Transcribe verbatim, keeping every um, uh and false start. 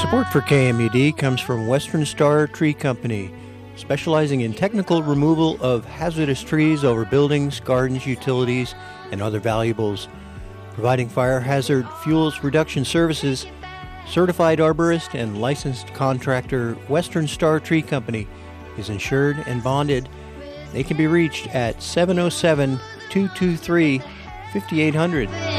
Support for K M U D comes from Western Star Tree Company, specializing in technical removal of hazardous trees over buildings, gardens, utilities, and other valuables. Providing fire hazard fuels reduction services, certified arborist and licensed contractor Western Star Tree Company is insured and bonded. They can be reached at seven oh seven, two two three, five eight zero zero.